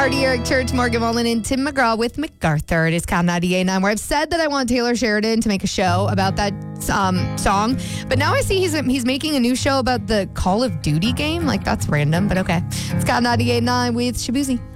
Hardy, Eric Church, Morgan Wallen, and Tim McGraw with MacArthur. It is Cat 98.9, where I've said that I want Taylor Sheridan to make a show about that song. But now I see he's making a new show about the Call of Duty game. Like, that's random, but okay. It's Cat 98.9 with Shabuzi.